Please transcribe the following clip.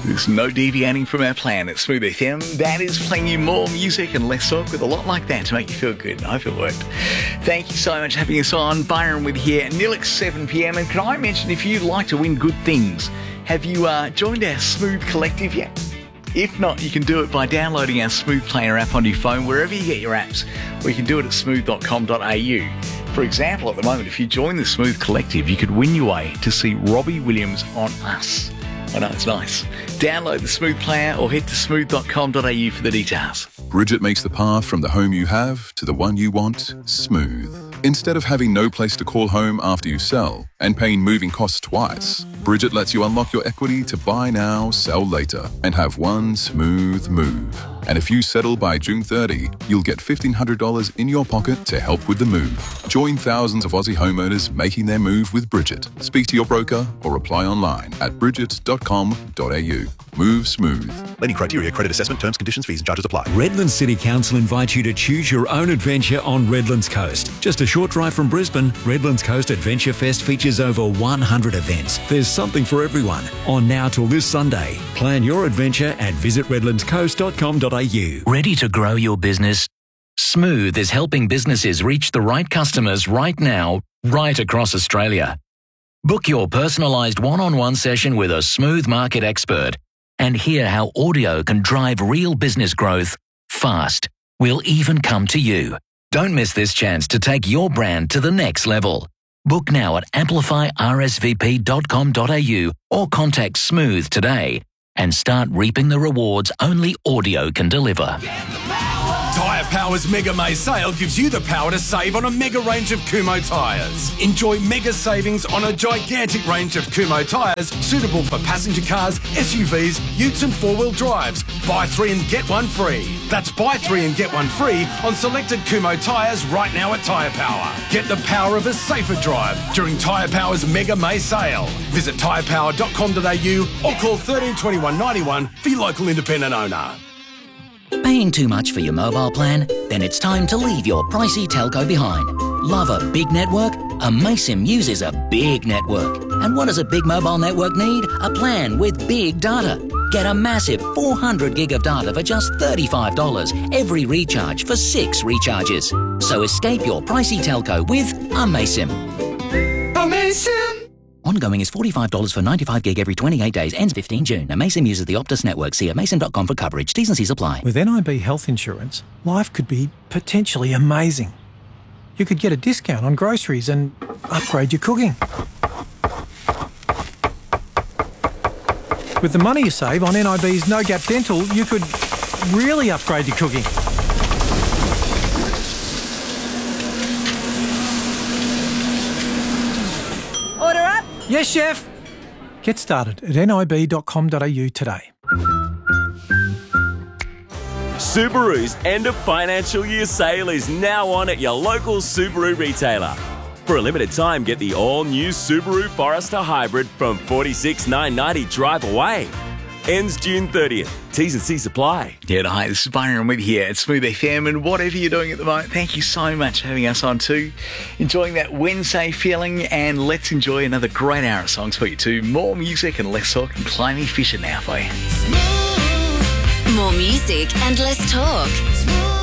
There's no deviating from our plan at Smooth FM. That is playing you more music and less talk with a lot like that to make you feel good. I hope it worked. Thank you so much for having us on. Byron with you here, nearly 7 p.m. And can I mention, if you'd like to win good things, have you joined our Smooth Collective yet? If not, you can do it by downloading our Smooth Player app on your phone, wherever you get your apps, or you can do it at smooth.com.au. For example, at the moment, if you join the Smooth Collective, you could win your way to see Robbie Williams on Us. I know, it's nice. Download the Smooth Player or head to smooth.com.au for the details. Bridget makes the path from the home you have to the one you want smooth. Instead of having no place to call home after you sell and paying moving costs twice, Bridget lets you unlock your equity to buy now, sell later, and have one smooth move. And if you settle by June 30, you'll get $1,500 in your pocket to help with the move. Join thousands of Aussie homeowners making their move with Bridget. Speak to your broker or apply online at bridget.com.au. Move smooth. Lending criteria, credit assessment, terms, conditions, fees and charges apply. Redlands City Council invites you to choose your own adventure on Redlands Coast. Just a short drive from Brisbane, Redlands Coast Adventure Fest features over 100 events. There's something for everyone. On now till this Sunday. Plan your adventure at visitredlandscoast.com.au. Ready to grow your business? Smooth is helping businesses reach the right customers right now, right across Australia. Book your personalised one-on-one session with a Smooth market expert and hear how audio can drive real business growth fast. We'll even come to you. Don't miss this chance to take your brand to the next level. Book now at amplifyrsvp.com.au or contact Smooth today and start reaping the rewards only audio can deliver. Tyre Power's Mega May sale gives you the power to save on a mega range of Kumho tyres. Enjoy mega savings on a gigantic range of Kumho tyres suitable for passenger cars, SUVs, utes and four-wheel drives. Buy 3 and get 1 free. That's buy 3 and get 1 free on selected Kumho tyres right now at Tyre Power. Get the power of a safer drive during Tyre Power's Mega May sale. Visit tyrepower.com.au or call 13 21 91 for your local independent owner. Paying too much for your mobile plan? Then it's time to leave your pricey telco behind. Love a big network? Amaysim uses a big network. And what does a big mobile network need? A plan with big data. Get a massive 400 gig of data for just $35 every recharge for 6 recharges. So escape your pricey telco with Amaysim. Amaysim! Ongoing is $45 for 95 gig every 28 days. Ends 15 June. Amaysim uses the Optus network. See amaysim.com for coverage. T's and C's apply. With NIB health insurance, life could be potentially amazing. You could get a discount on groceries and upgrade your cooking. With the money you save on NIB's No Gap Dental, you could really upgrade your cooking. Order up. Yes, chef. Get started at nib.com.au today. Subaru's end of financial year sale is now on at your local Subaru retailer. For a limited time, get the all-new Subaru Forester Hybrid from $46,990 drive away. Ends June 30th. T's and C's apply. Yeah, hi, this is Byron with you here at Smooth FM, and whatever you're doing at the moment, thank you so much for having us on too. Enjoying that Wednesday feeling, and let's enjoy another great hour of songs for you too. More music and less talk, and Climby Fisher now for you. More music and less talk.